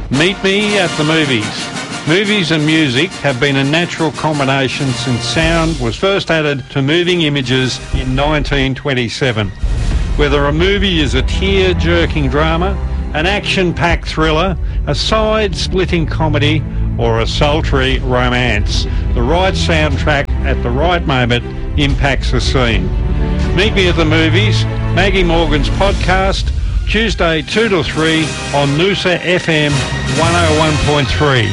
Meet me at the movies. Movies and music have been a natural combination since sound was first added to moving images in 1927. Whether a movie is a tear-jerking drama, an action-packed thriller, a side-splitting comedy, or a sultry romance, the right soundtrack at the right moment impacts the scene. Meet me at the movies, Maggie Morgan's podcast, Tuesday 2 to 3 on Noosa FM 101.3.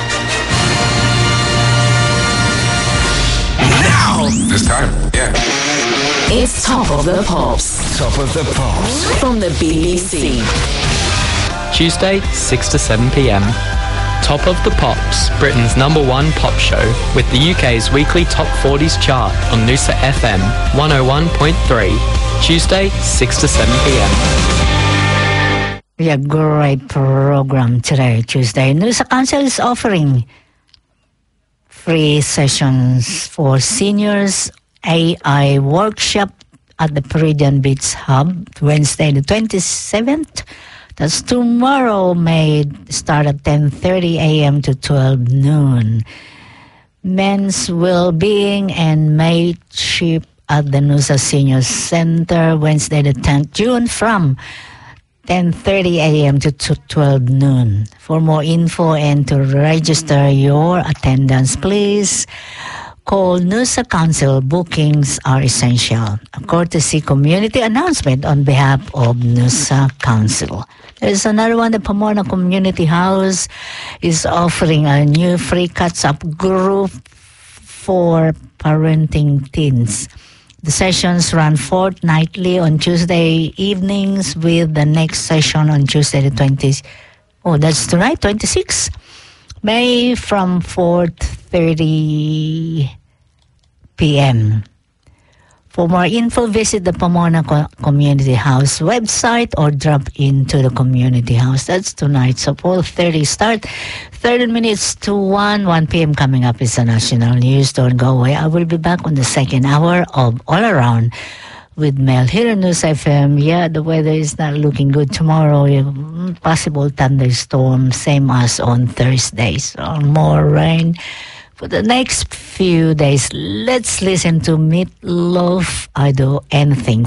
Now! This time, yeah. It's Top of the Pops. Top of the Pops. From the BBC. Tuesday, 6 to 7 p.m. Top of the Pops, Britain's #1 pop show with the UK's weekly Top 40s chart on Noosa FM 101.3. Tuesday, 6 to 7 p.m. Yeah, great program today, Tuesday. Noosa Council is offering free sessions for seniors AI workshop at the Peridian Beach Hub, Wednesday the 27th. That's tomorrow, may start at 10:30 a.m. to 12 noon. Men's well-being and mateship at the Noosa Senior Center, Wednesday the 10th June from 10:30 a.m. to 12 noon. For more info and to register your attendance, please call Noosa Council. Bookings are essential. A courtesy community announcement on behalf of Noosa Council. There's another one. The Pomona Community House is offering a new free catch-up group for parenting teens. The sessions run fortnightly on Tuesday evenings with the next session on Tuesday the 20th. Oh, that's tonight, 26 May from 4:30 p.m. For more info, visit the Pomona Community House website or drop into the Community House. That's tonight. So 4:30 start, 30 minutes to 1 p.m. coming up is the national news. Don't go away. I will be back on the second hour of All Around with Mel here on Noosa FM. Yeah, the weather is not looking good tomorrow. Possible thunderstorm, same as on Thursday. So more rain. For the next few days, let's listen to Meatloaf. I Do Anything